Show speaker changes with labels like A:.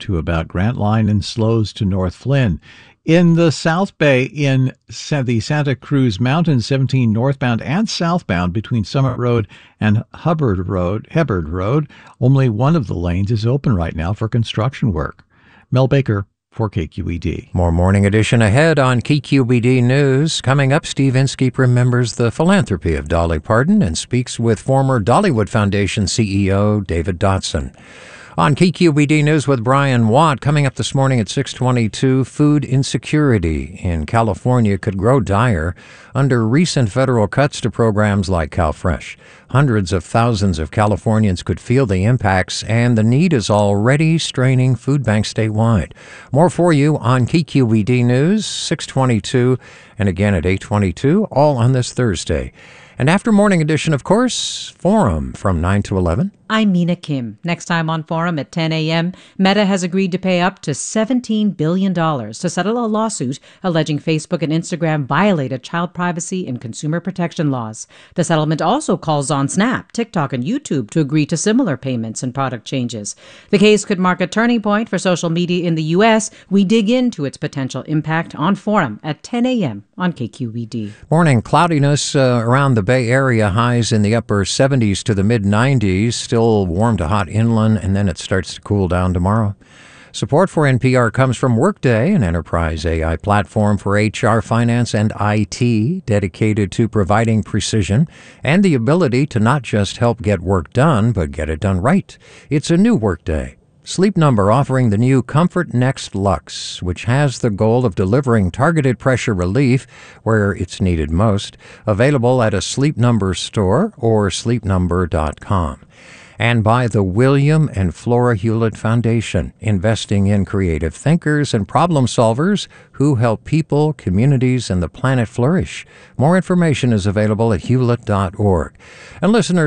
A: to about Grant Line and slows to North Flynn. In the South Bay, in the Santa Cruz Mountains, 17 northbound and southbound between Summit Road and Hubbard Road, only one of the lanes is open right now for construction work. Mel Baker for KQED.
B: More Morning Edition ahead on KQED News. Coming up, Steve Inskeep remembers the philanthropy of Dolly Parton and speaks with former Dollywood Foundation CEO David Dotson. On KQED News with Brian Watt, coming up this morning at 6:22, food insecurity in California could grow dire under recent federal cuts to programs like CalFresh. Hundreds of thousands of Californians could feel the impacts, and the need is already straining food banks statewide. More for you on KQED News, 6:22, and again at 8:22, all on this Thursday. And after Morning Edition, of course, Forum from 9 to 11.
C: I'm Mina Kim. Next time on Forum at 10 a.m., Meta has agreed to pay up to $17 billion to settle a lawsuit alleging Facebook and Instagram violated child privacy and consumer protection laws. The settlement also calls on Snap, TikTok, and YouTube to agree to similar payments and product changes. The case could mark a turning point for social media in the U.S. We dig into its potential impact on Forum at 10 a.m. on KQED.
B: Morning cloudiness around the Bay Area, highs in the upper 70s to the mid-90s, still warm to hot inland, and then it starts to cool down tomorrow. Support for NPR comes from Workday, an enterprise AI platform for HR, finance, and IT dedicated to providing precision and the ability to not just help get work done, but get it done right. It's a new Workday. Sleep Number offering the new Comfort Next Luxe, which has the goal of delivering targeted pressure relief where it's needed most. Available at a Sleep Number store or sleepnumber.com. And by the William and Flora Hewlett Foundation, investing in creative thinkers and problem solvers who help people, communities, and the planet flourish. More information is available at hewlett.org. And listeners,